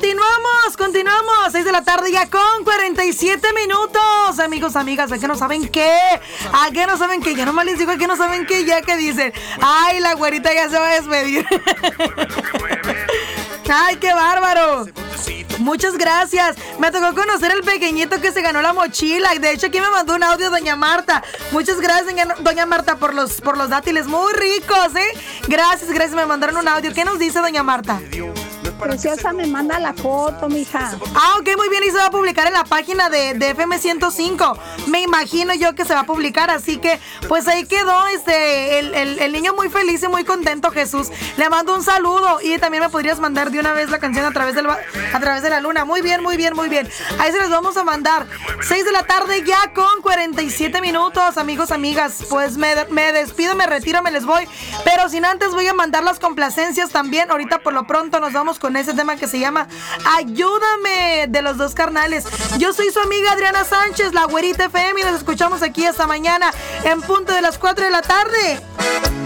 Continuamos. 6 de la tarde ya con 47 minutos. Amigos, amigas, ¿a qué no saben qué? ¿A qué no saben qué? Ya nomás les digo, ¿a qué no saben qué? Ya que dicen, ay, la güerita ya se va a despedir. Ay, qué bárbaro. Muchas gracias. Me tocó conocer al pequeñito que se ganó la mochila. De hecho, aquí me mandó un audio doña Marta. Muchas gracias, doña Marta, por los dátiles muy ricos, ¿eh? Gracias. Me mandaron un audio. ¿Qué nos dice doña Marta? Preciosa, me manda la foto, mija. Ah, ok, muy bien. Y se va a publicar en la página de FM 105. Me imagino yo que se va a publicar. Así que, pues ahí quedó el niño muy feliz y muy contento, Jesús. Le mando un saludo. Y también me podrías mandar de una vez la canción a través de la luna. Muy bien. Ahí se les vamos a mandar. 6 de la tarde ya con 47 minutos, amigos, amigas. Pues me despido, me retiro, me les voy. Pero sin antes voy a mandar las complacencias también. Ahorita por lo pronto nos vamos con ese tema que se llama Ayúdame, de los Dos Carnales. Yo soy su amiga Adriana Sánchez, la güerita FM, y nos escuchamos aquí esta mañana en punto de las 4 de la tarde.